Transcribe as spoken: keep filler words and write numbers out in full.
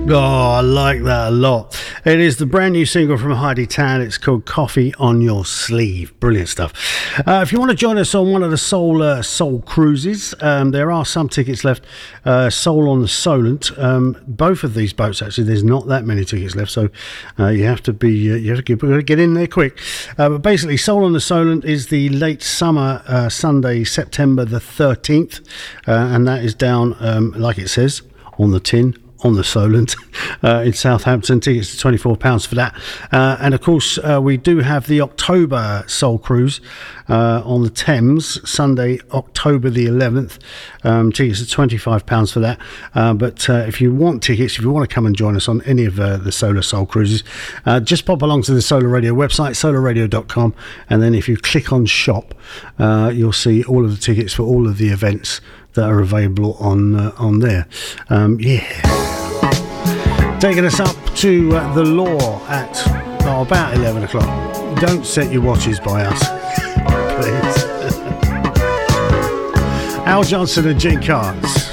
Oh, I like that a lot. It is the brand new single from Heidi Tan. It's called Coffee on Your Sleeve. Brilliant stuff. Uh, if you want to join us on one of the Soul uh, Soul cruises, um, there are some tickets left. Uh, Soul on the Solent. Um, both of these boats, actually, there's not that many tickets left, so uh, you have to be uh, you have to get, get in there quick. Uh, but basically, Soul on the Solent is the late summer uh, Sunday, September the thirteenth, uh, and that is down, um, like it says on the tin, on the Solent uh, in Southampton. Tickets to twenty-four pounds for that. Uh, and of course, uh, we do have the October Soul Cruise uh, on the Thames, Sunday, October the eleventh. Um, tickets are twenty-five pounds for that. Uh, but uh, if you want tickets, if you want to come and join us on any of uh, the Solar Soul Cruises, uh, just pop along to the Solar Radio website, solar radio dot com, and then if you click on shop, uh, you'll see all of the tickets for all of the events that are available on uh, on there. Um, yeah. Taking us up to uh, the Law at oh, about eleven o'clock. Don't set your watches by us, please. Al Johnson and Gene Carnes.